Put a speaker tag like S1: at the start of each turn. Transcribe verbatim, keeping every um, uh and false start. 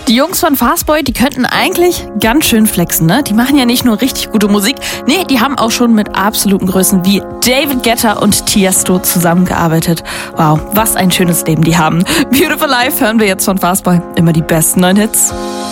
S1: Die Jungs von Fastboy, die könnten eigentlich ganz schön flexen, ne? Die machen ja nicht nur richtig gute Musik, nee, die haben auch schon mit absoluten Größen wie David Guetta und Tiesto zusammengearbeitet. Wow, was ein schönes Leben die haben. Beautiful Life hören wir jetzt von Fastboy. Immer die besten neuen Hits.